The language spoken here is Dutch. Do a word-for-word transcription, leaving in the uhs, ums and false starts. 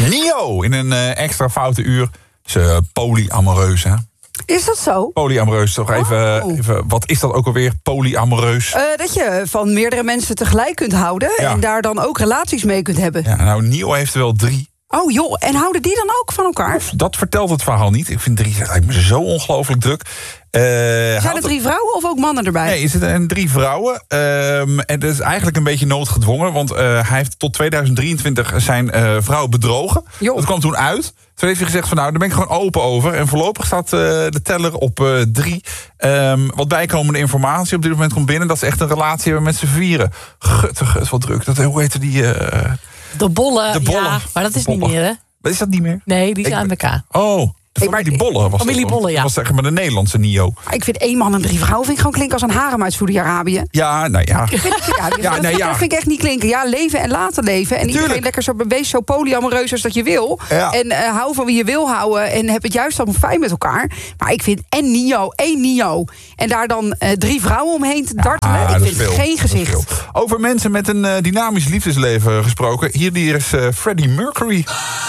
Nio in een uh, extra foute uur. Ze uh, polyamoreus, hè? Is dat zo? Polyamoreus, toch even, oh. even... Wat is dat ook alweer, polyamoreus? Uh, dat je van meerdere mensen tegelijk kunt houden... Ja. en daar dan ook relaties mee kunt hebben. Ja, nou, Nio heeft er wel drie. Oh joh, en houden die dan ook van elkaar? Of, dat vertelt het verhaal niet. Ik vind drie, lijkt me zo ongelooflijk druk. Uh, Zijn er drie vrouwen of ook mannen erbij? Nee, er zitten drie vrouwen. Um, en dat is eigenlijk een beetje noodgedwongen. Want uh, hij heeft tot tweeduizend drieëntwintig zijn uh, vrouw bedrogen. Jo. Dat kwam toen uit. Toen heeft hij gezegd van nou, daar ben ik gewoon open over. En voorlopig staat uh, de teller op uh, drie. Um, wat bijkomende informatie op dit moment komt binnen. Dat ze echt een relatie hebben met z'n vieren. Gut, gut, wat druk. Dat, hoe heette die... Uh, de bollen, de bollen. Ja, maar dat is niet meer, hè? Wat is dat niet meer? Nee, die zijn aan elkaar. Oh, de familie Bollen was familie dat. Bollen, ja. Dat was zeg maar de Nederlandse Nio. Ik vind één man en drie vrouwen vind ik gewoon klinken als een harem uit Saoedi-Arabië. Ja, nou ja. ja, ja, nee, ja. Dat vind ik echt niet klinken. Ja, leven en laten leven. En Tuurlijk. Iedereen lekker zo bewees, zo polyamoreus als dat je wil. Ja. En uh, hou van wie je wil houden. En heb het juist allemaal fijn met elkaar. Maar ik vind en Nio, één Nio. En daar dan uh, drie vrouwen omheen te dartelen. Ja, ik vind veel. Geen gezicht. Over mensen met een uh, dynamisch liefdesleven gesproken. Hier, hier is uh, Freddie Mercury.